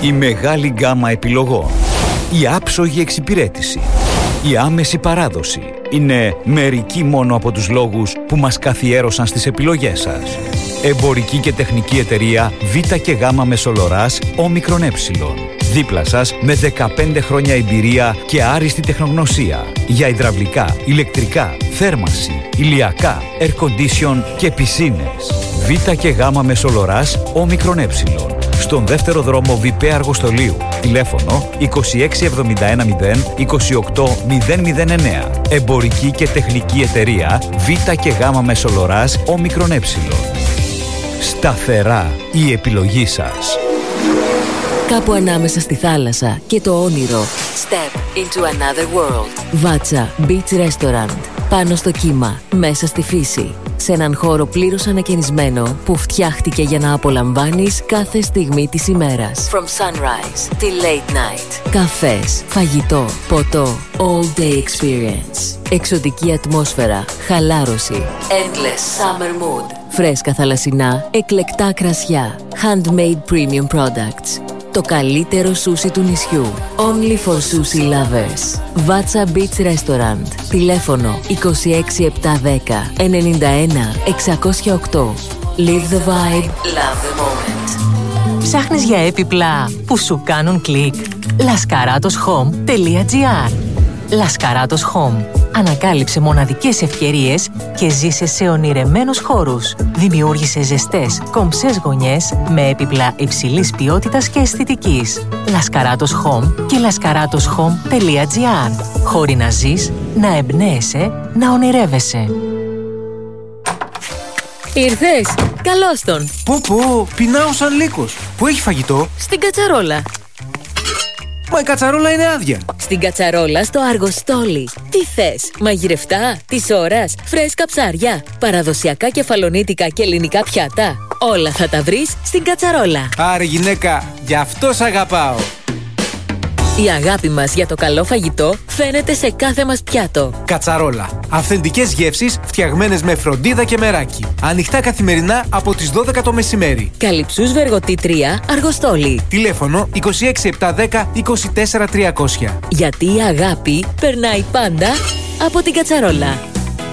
Η μεγάλη γκάμα επιλογών, η άψογη εξυπηρέτηση, η άμεση παράδοση είναι μερικοί μόνο από τους λόγους που μας καθιέρωσαν στις επιλογές σας. Εμπορική και τεχνική εταιρεία Β και Γ Μεσολοράς Όμικρον Ε. Δίπλα σας με 15 χρόνια εμπειρία και άριστη τεχνογνωσία για υδραυλικά, ηλεκτρικά, θέρμανση, ηλιακά, air condition και πισίνες. Β και Γ Μεσολοράς Όμικρον Ε. Στον δεύτερο δρόμο Βιπέ Αργοστολίου. Τηλέφωνο 26710 28009. Εμπορική και τεχνική εταιρεία Β και Γ Μεσολοράς Όμικρον Ε. Σταθερά η επιλογή σας. Κάπου ανάμεσα στη θάλασσα και το όνειρο. Step into another world. Βάτσα Beach Restaurant. Πάνω στο κύμα, μέσα στη φύση. Σε έναν χώρο πλήρως ανακαινισμένο που φτιάχτηκε για να απολαμβάνεις κάθε στιγμή της ημέρας. From sunrise till late night. Καφές, φαγητό, ποτό. All day experience. Εξωτική ατμόσφαιρα, χαλάρωση. Endless summer mood. Φρέσκα θαλασσινά, εκλεκτά κρασιά. Handmade premium products. Το καλύτερο σούσι του νησιού. Only for sushi lovers. Βάτσα Beach Restaurant. Τηλέφωνο 26710 91 608. Live the vibe, love the moment. Ψάχνεις για έπιπλα που σου κάνουν κλικ? laskaratos.home.gr. Laskaratos Home. Ανακάλυψε μοναδικές ευκαιρίες και ζήσε σε ονειρεμένους χώρους. Δημιούργησε ζεστές, κομψές γωνιές με έπιπλα υψηλής ποιότητας και αισθητικής. Laskaratos Home και laskaratos.home.gr. Χώροι να ζεις, να εμπνέεσαι, να ονειρεύεσαι. Ήρθες! Καλώς τον! Πω, πεινάω σαν λύκος. Πού έχει φαγητό? Στην κατσαρόλα. Μα η κατσαρόλα είναι άδεια. Στην κατσαρόλα στο Αργοστόλι. Τι θες, μαγειρευτά, της ώρας, φρέσκα ψάρια, παραδοσιακά κεφαλονίτικα και ελληνικά πιάτα. Όλα θα τα βρεις στην κατσαρόλα. Άρε γυναίκα, γι' αυτό σ' αγαπάω. Η αγάπη μας για το καλό φαγητό φαίνεται σε κάθε μας πιάτο. Κατσαρόλα. Αυθεντικές γεύσεις φτιαγμένες με φροντίδα και μεράκι. Ανοιχτά καθημερινά από τις 12 το μεσημέρι. Καλυψούς Βεργοτή 3, Αργοστόλι. Τηλέφωνο 26710 24300. Γιατί η αγάπη περνάει πάντα από την κατσαρόλα.